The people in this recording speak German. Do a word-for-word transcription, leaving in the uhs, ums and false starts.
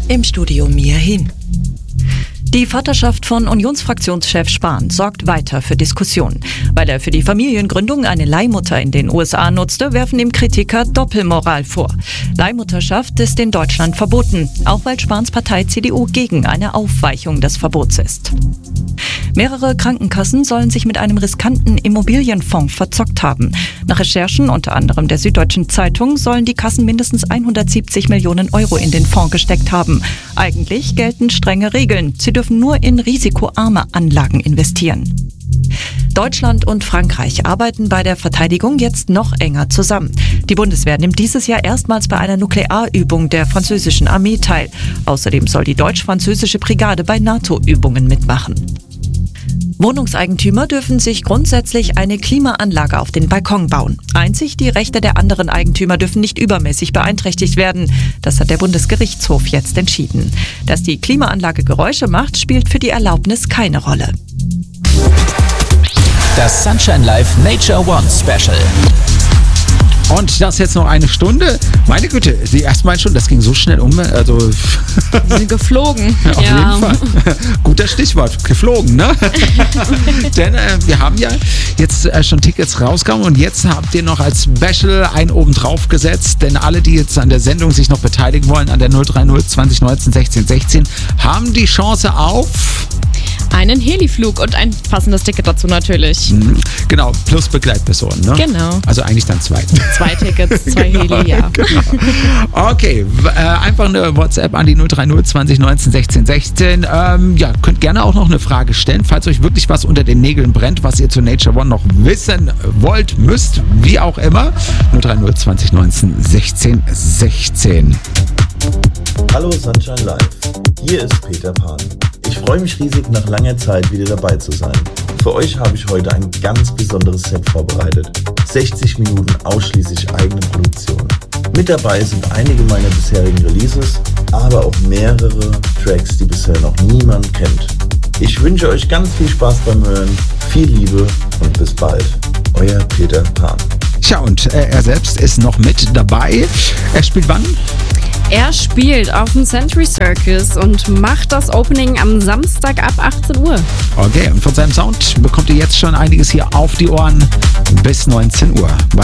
im Studio Mia Hin. Die Vaterschaft von Unionsfraktionschef Spahn sorgt weiter für Diskussionen. Weil er für die Familiengründung eine Leihmutter in den U S A nutzte, werfen ihm Kritiker Doppelmoral vor. Leihmutterschaft ist in Deutschland verboten, auch weil Spahns Partei C D U gegen eine Aufweichung des Verbots ist. Mehrere Krankenkassen sollen sich mit einem riskanten Immobilienfonds verzockt haben. Nach Recherchen unter anderem der Süddeutschen Zeitung sollen die Kassen mindestens hundertsiebzig Millionen Euro in den Fonds gesteckt haben. Eigentlich gelten strenge Regeln. Sie dürfen nur in risikoarme Anlagen investieren. Deutschland und Frankreich arbeiten bei der Verteidigung jetzt noch enger zusammen. Die Bundeswehr nimmt dieses Jahr erstmals bei einer Nuklearübung der französischen Armee teil. Außerdem soll die deutsch-französische Brigade bei NATO-Übungen mitmachen. Wohnungseigentümer dürfen sich grundsätzlich eine Klimaanlage auf den Balkon bauen. Einzig die Rechte der anderen Eigentümer dürfen nicht übermäßig beeinträchtigt werden. Das hat der Bundesgerichtshof jetzt entschieden. Dass die Klimaanlage Geräusche macht, spielt für die Erlaubnis keine Rolle. Das Sunshine Live Nature One Special. Und das jetzt noch eine Stunde. Meine Güte, die erste Mal schon, das ging so schnell um. Also Sie sind geflogen. Auf ja. jeden Fall. Guter Stichwort, geflogen, ne? Denn äh, wir haben ja jetzt äh, schon Tickets rausgekommen und jetzt habt ihr noch als Special einen oben drauf gesetzt. Denn alle, die jetzt an der Sendung sich noch beteiligen wollen, an der null drei null zwanzig neunzehn sechzehn sechzehn, haben die Chance auf einen Heliflug und ein passendes Ticket dazu natürlich. Mhm, genau, plus Begleitpersonen, ne? Genau. Also eigentlich dann zwei. Zwei Tickets, zwei genau, Heli, ja. Genau. Okay, äh, einfach eine WhatsApp an die null drei null zwanzig neunzehn sechzehn sechzehn. Ähm, ja, könnt gerne auch noch eine Frage stellen, falls euch wirklich was unter den Nägeln brennt, was ihr zu Nature One noch wissen wollt, müsst, wie auch immer. null drei null zwanzig neunzehn sechzehn sechzehn. Hallo Sunshine Live, hier ist Peter Pan. Ich freue mich riesig, nach langer Zeit wieder dabei zu sein. Für euch habe ich heute ein ganz besonderes Set vorbereitet. sechzig Minuten ausschließlich eigene Produktion. Mit dabei sind einige meiner bisherigen Releases, aber auch mehrere Tracks, die bisher noch niemand kennt. Ich wünsche euch ganz viel Spaß beim Hören, viel Liebe und bis bald. Euer Peter Pan. Tja, und äh, er selbst ist noch mit dabei. Er spielt wann? Er spielt auf dem Century Circus und macht das Opening am Samstag ab achtzehn Uhr. Okay, und von seinem Sound bekommt ihr jetzt schon einiges hier auf die Ohren bis neunzehn Uhr. Bei